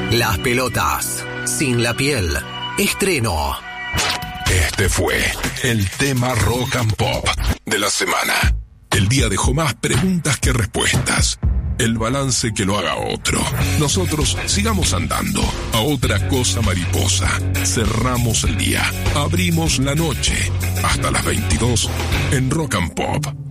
Las pelotas sin la piel. Estreno. Este fue el tema Rock and Pop de la semana. El día dejó más preguntas que respuestas. El balance que lo haga otro. Nosotros sigamos andando. A otra cosa mariposa. Cerramos el día. Abrimos la noche. Hasta las 22 en Rock and Pop.